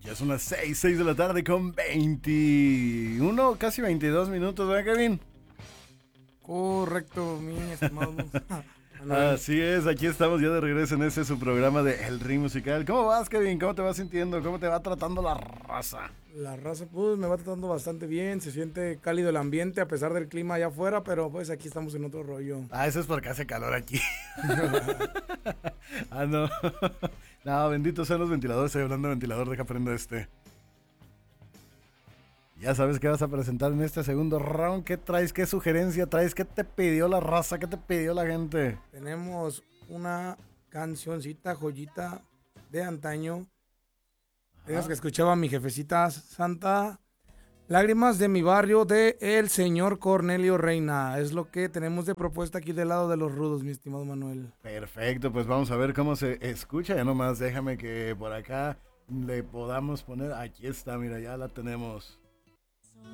Ya son las 6 de la tarde con 21, casi 22 minutos, ¿verdad, Kevin? Correcto, mi estimado Manuel. Así es, aquí estamos ya de regreso en su programa de El Ritmo Musical. ¿Cómo vas, Kevin? ¿Cómo te vas sintiendo? ¿Cómo te va tratando la raza? La raza, pues, me va tratando bastante bien. Se siente cálido el ambiente a pesar del clima allá afuera, pero pues aquí estamos en otro rollo. Eso es porque hace calor aquí. No. No, benditos sean los ventiladores. Estoy hablando de ventilador, deja prender este. Ya sabes qué vas a presentar en este segundo round. ¿Qué traes? ¿Qué sugerencia traes? ¿Qué te pidió la raza? ¿Qué te pidió la gente? Tenemos una cancioncita, joyita de antaño. Es que escuchaba a mi jefecita santa. Lágrimas de mi barrio de el señor Cornelio Reina. Es lo que tenemos de propuesta aquí del lado de los rudos, mi estimado Manuel. Perfecto, pues vamos a ver cómo se escucha. Ya nomás déjame que por acá le podamos poner. Aquí está, mira, ya la tenemos.